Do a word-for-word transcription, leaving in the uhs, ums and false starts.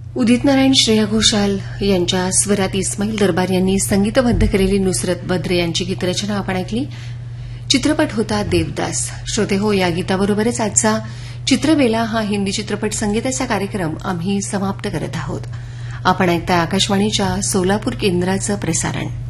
उदित नारायण, श्रेया घोषाल यांच्या स्वरात इस्माईल दरबार यांनी संगीतबद्ध केलेली नुसरत बद्र यांची गीतरचना आपण ऐकली. चित्रपट होता देवदास. श्रोते हो, या गीताबरोबरच आजचा चित्रबेला हा हिंदी चित्रपट संगीताचा कार्यक्रम आम्ही समाप्त करत आहोत. आपण ऐकताय आकाशवाणीच्या सोलापूर केंद्राचं प्रसारण.